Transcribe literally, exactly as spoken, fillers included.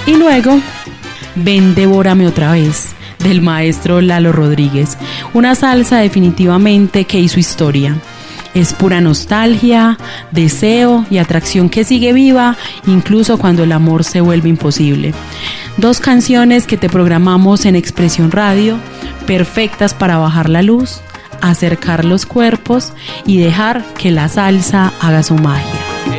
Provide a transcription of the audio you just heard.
Y luego, Ven, devórame otra vez, del maestro Lalo Rodríguez, una salsa definitivamente que hizo historia. Es pura nostalgia, deseo y atracción que sigue viva, incluso cuando el amor se vuelve imposible. Dos canciones que te programamos en Expresión Radio, perfectas para bajar la luz, acercar los cuerpos y dejar que la salsa haga su magia.